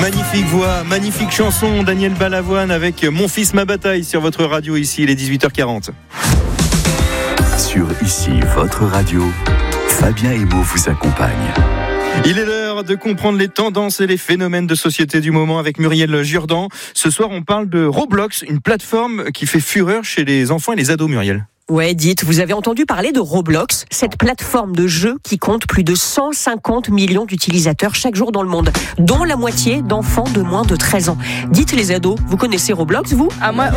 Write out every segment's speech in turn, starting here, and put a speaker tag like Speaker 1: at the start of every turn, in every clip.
Speaker 1: Magnifique voix, magnifique chanson, Daniel Balavoine avec Mon fils, ma bataille sur votre radio ici, il est 18h40.
Speaker 2: Sur Ici, votre radio, Fabien Emo vous accompagne.
Speaker 1: Il est l'heure de comprendre les tendances et les phénomènes de société du moment avec Muriel Jourdan. Ce soir, on parle de Roblox, une plateforme qui fait fureur chez les enfants et les ados, Muriel.
Speaker 3: Ouais, dites, vous avez entendu parler de Roblox, cette plateforme de jeu qui compte plus de 150 millions d'utilisateurs chaque jour dans le monde, dont la moitié d'enfants de moins de 13 ans. Dites les ados, vous connaissez Roblox, vous ?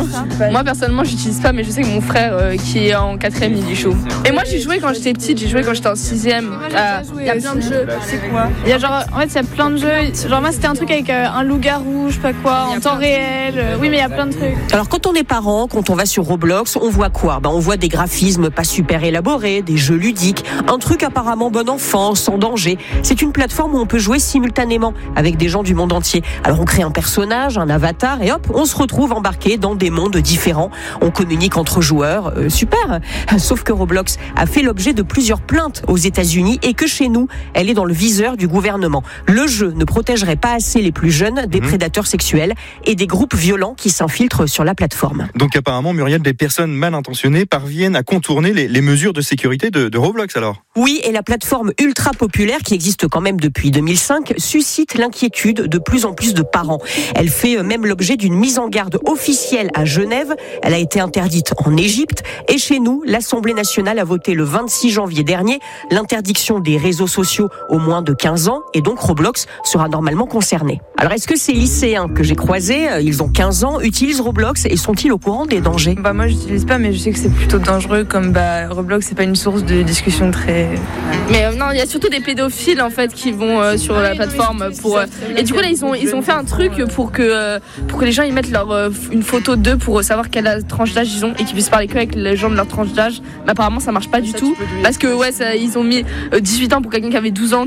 Speaker 4: Moi personnellement, j'utilise pas, mais je sais que mon frère qui est en 4e, il est chaud. Et moi, j'ai joué quand j'étais petite, j'ai joué quand j'étais en 6e. Il y a plein de jeux. C'est quoi ?
Speaker 5: Il y a il y a plein de jeux. Genre moi, c'était un truc avec un loup-garou, je sais pas quoi, en temps réel. Oui, mais il y a plein de trucs.
Speaker 3: Alors quand on est parent, quand on va sur Roblox, on voit quoi ? On voit des graphismes pas super élaborés, des jeux ludiques, un truc apparemment bon enfant, sans danger. C'est une plateforme où on peut jouer simultanément avec des gens du monde entier. Alors on crée un personnage, un avatar et hop, on se retrouve embarqué dans des mondes différents. On communique entre joueurs, super. Sauf que Roblox a fait l'objet de plusieurs plaintes aux États-Unis et que chez nous, elle est dans le viseur du gouvernement. Le jeu ne protégerait pas assez les plus jeunes des prédateurs sexuels et des groupes violents qui s'infiltrent sur la plateforme.
Speaker 1: Donc apparemment, Muriel, des personnes mal intentionnées parviennent à contourner les mesures de sécurité de Roblox alors.
Speaker 3: Oui, et la plateforme ultra populaire qui existe quand même depuis 2005 suscite l'inquiétude de plus en plus de parents. Elle fait même l'objet d'une mise en garde officielle à Genève. Elle a été interdite en Égypte et chez nous, l'Assemblée nationale a voté le 26 janvier dernier l'interdiction des réseaux sociaux aux moins de 15 ans et donc Roblox sera normalement concerné. Alors est-ce que ces lycéens que j'ai croisés, ils ont 15 ans, utilisent Roblox et sont-ils au courant des dangers ?
Speaker 4: Moi, j'utilise pas, mais je sais que c'est plutôt dangereux. Comme Roblox, c'est pas une source de discussion très. Mais non, il y a surtout des pédophiles en fait qui vont sur la plateforme pour. Et du coup là, ils ont fait un truc pour que les gens y mettent une photo d'eux pour savoir quelle tranche d'âge ils ont et qu'ils puissent parler qu'avec les gens de leur tranche d'âge. Mais apparemment, ça marche pas du tout parce que ils ont mis 18 ans pour quelqu'un qui avait 12 ans.